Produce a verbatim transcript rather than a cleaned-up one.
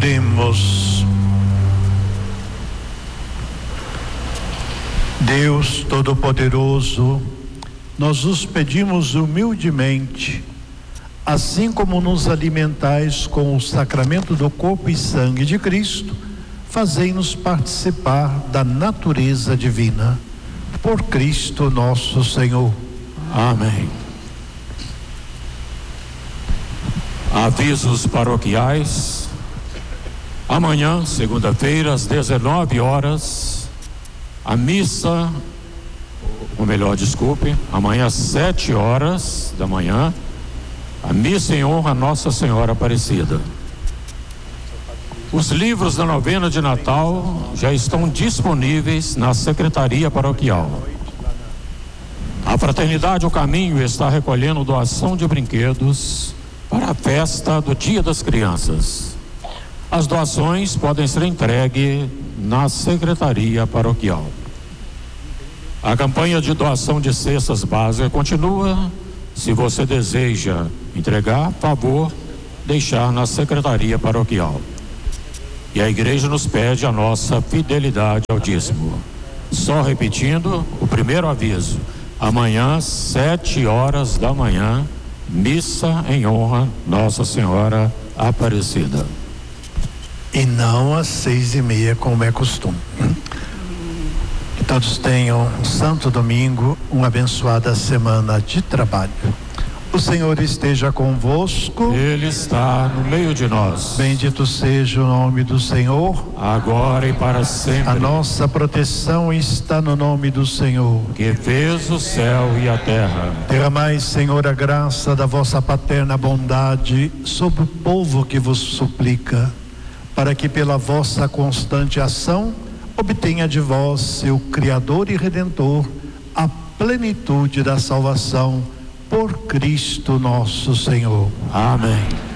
Oremos. Deus Todo-Poderoso, nós os pedimos humildemente, assim como nos alimentais com o sacramento do corpo e sangue de Cristo, fazei-nos participar da natureza divina. Por Cristo nosso Senhor. Amém. Avisos paroquiais. Amanhã, segunda-feira, às dezenove horas, a missa, ou melhor, desculpe, amanhã às sete horas da manhã, a missa em honra a Nossa Senhora Aparecida. Os livros da novena de Natal já estão disponíveis na Secretaria Paroquial. A Fraternidade O Caminho está recolhendo doação de brinquedos para a festa do Dia das Crianças. As doações podem ser entregues na Secretaria Paroquial. A campanha de doação de cestas básicas continua. Se você deseja entregar, favor deixar na Secretaria Paroquial. E a igreja nos pede a nossa fidelidade ao dízimo. Só repetindo o primeiro aviso: amanhã, sete horas da manhã, missa em honra Nossa Senhora Aparecida. E não às seis e meia, como é costume. Que todos tenham um santo domingo, uma abençoada semana de trabalho. O Senhor esteja convosco. Ele está no meio de nós. Bendito seja o nome do Senhor, agora e para sempre. A nossa proteção está no nome do Senhor, que fez o céu e a terra. Derramai, Senhor, a graça da vossa paterna bondade sobre o povo que vos suplica, para que pela vossa constante ação obtenha de vós, seu Criador e Redentor, a plenitude da salvação. Por Cristo nosso Senhor. Amém.